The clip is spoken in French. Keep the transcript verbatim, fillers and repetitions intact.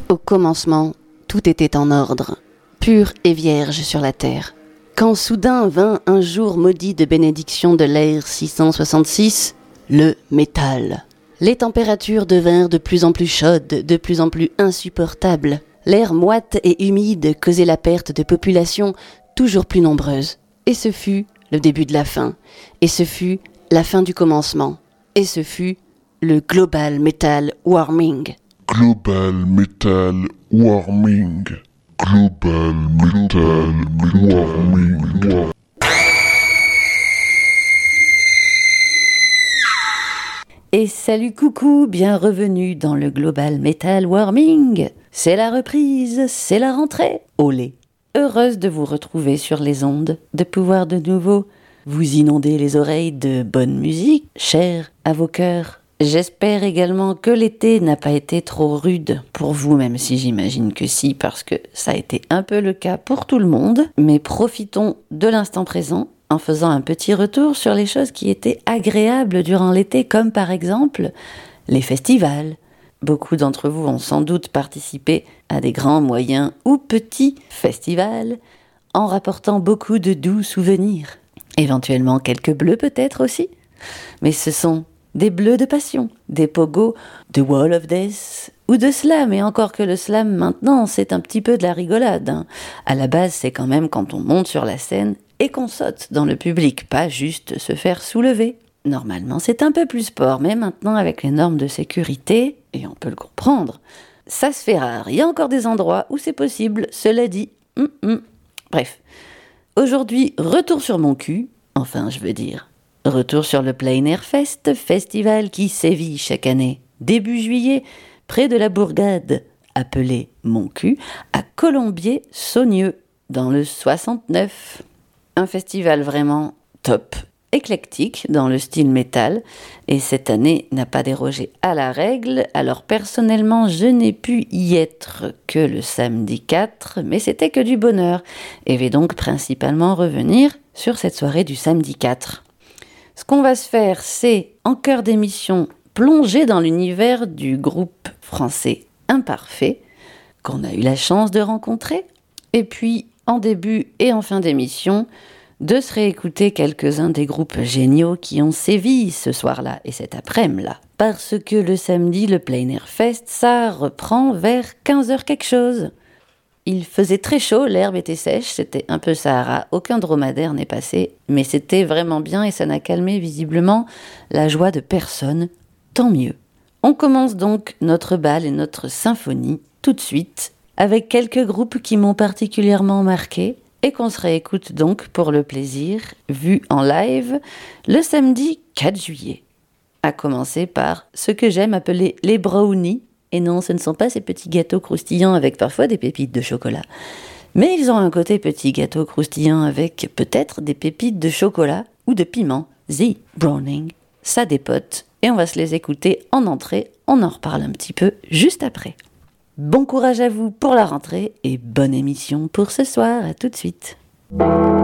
Au commencement, tout était en ordre, pur et vierge sur la terre. Quand soudain vint un jour maudit de bénédiction de l'ère six cent soixante-six, le métal. Les températures devinrent de plus en plus chaudes, de plus en plus insupportables. L'air moite et humide causait la perte de populations toujours plus nombreuses. Et ce fut le début de la fin. Et ce fut la fin du commencement. Et ce fut le Global Metal Warming. Global Metal Warming. Global Metal Warming. Et salut coucou, bien revenu dans le Global Metal Warming. C'est la reprise, c'est la rentrée. Olé. Heureuse de vous retrouver sur les ondes, de pouvoir de nouveau vous inonder les oreilles de bonne musique, chère à vos cœurs. J'espère également que l'été n'a pas été trop rude pour vous, même si j'imagine que si, parce que ça a été un peu le cas pour tout le monde. Mais profitons de l'instant présent en faisant un petit retour sur les choses qui étaient agréables durant l'été, comme par exemple les festivals. Beaucoup d'entre vous ont sans doute participé à des grands, moyens ou petits festivals en rapportant beaucoup de doux souvenirs. Éventuellement quelques bleus peut-être aussi, mais ce sont des bleus de passion, des pogos de Wall of Death ou de slam, et encore que le slam maintenant c'est un petit peu de la rigolade. Hein. À la base c'est quand même quand on monte sur la scène et qu'on saute dans le public, pas juste se faire soulever. Normalement c'est un peu plus sport, mais maintenant avec les normes de sécurité, et on peut le comprendre, ça se fait rare. Il y a encore des endroits où c'est possible, cela dit. Hum, hum. Bref, aujourd'hui retour sur mon cul, enfin je veux dire... Retour sur le Plein Air Fest, festival qui sévit chaque année, début juillet, près de la bourgade, appelée Mon Cul, à Colombier-Saunieux, dans le soixante-neuf. Un festival vraiment top, éclectique dans le style métal, et cette année n'a pas dérogé à la règle. Alors personnellement, je n'ai pu y être que le samedi quatre, mais c'était que du bonheur, et vais donc principalement revenir sur cette soirée du samedi quatre. Ce qu'on va se faire, c'est, en cœur d'émission, plonger dans l'univers du groupe français Imparfait, qu'on a eu la chance de rencontrer, et puis, en début et en fin d'émission, de se réécouter quelques-uns des groupes géniaux qui ont sévi ce soir-là et cet après-midi-là. Parce que le samedi, le Plein Air Fest, ça reprend vers quinze heures quelque chose. Il faisait très chaud, l'herbe était sèche, c'était un peu Sahara, aucun dromadaire n'est passé, mais c'était vraiment bien et ça n'a calmé visiblement la joie de personne, tant mieux. On commence donc notre bal et notre symphonie tout de suite, avec quelques groupes qui m'ont particulièrement marqué et qu'on se réécoute donc pour le plaisir, vu en live, le samedi quatre juillet. À commencer par ce que j'aime appeler les brownies. Et non, ce ne sont pas ces petits gâteaux croustillants avec parfois des pépites de chocolat. Mais ils ont un côté petit gâteau croustillant avec peut-être des pépites de chocolat ou de piment. The Browning, ça dépote. Et on va se les écouter en entrée. On en reparle un petit peu juste après. Bon courage à vous pour la rentrée et bonne émission pour ce soir. À tout de suite.